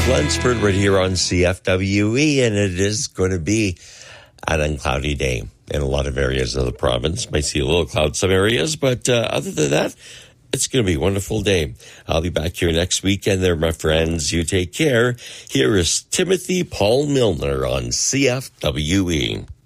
Lunsford right here on CFWE, and it is going to be an uncloudy day in a lot of areas of the province. Might see a little cloud some areas, but other than that, it's going to be a wonderful day. I'll be back here next weekend there, my friends. You take care. Here is Timothy Paul Milner on CFWE.